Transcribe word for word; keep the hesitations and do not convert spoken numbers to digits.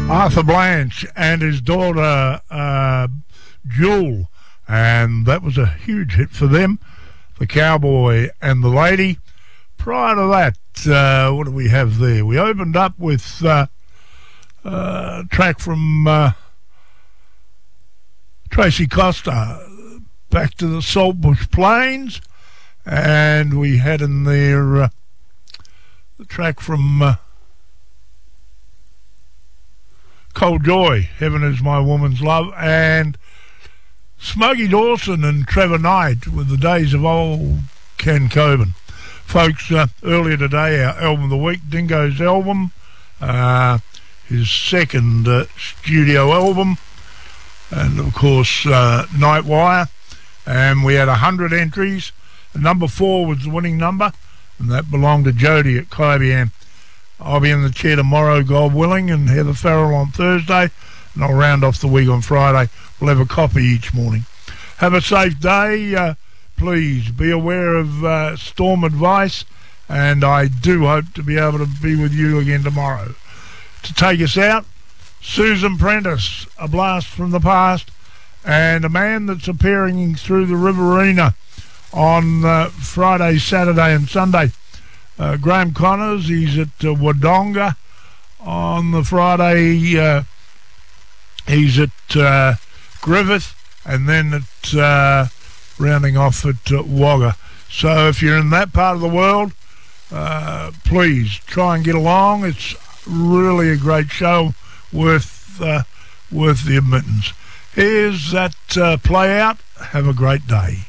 Arthur Blanche and his daughter uh, Jewel, and that was a huge hit for them, the Cowboy and the Lady. Prior to that, uh, what do we have there? We opened up with uh, uh, a track from uh, Tracy Costa, Back to the Saltbush Plains, and we had in there uh, the track from uh, Cold Joy, Heaven Is My Woman's Love, and Smokey Dawson and Trevor Knight with the Days of Old Ken Coburn. Folks, uh, earlier today, our album of the week, Dingo's album, uh, his second uh, studio album, and of course, uh, Nightwire, and we had one hundred entries. Number four was the winning number, and that belonged to Jody at Clybian. I'll be in the chair tomorrow, God willing, and Heather Farrell on Thursday, and I'll round off the week on Friday. We'll have a copy each morning. Have a safe day. Uh, please be aware of uh, storm advice, and I do hope to be able to be with you again tomorrow. To take us out, Susan Prentice, A Blast from the Past, and a man that's appearing through the Riverina on uh, Friday, Saturday and Sunday. Uh, Graham Connors, he's at uh, Wodonga on the Friday. Uh, he's at uh, Griffith, and then at uh, rounding off at uh, Wagga. So if you're in that part of the world, uh, please try and get along. It's really a great show, worth uh, worth the admittance. Here's that uh, play out. Have a great day.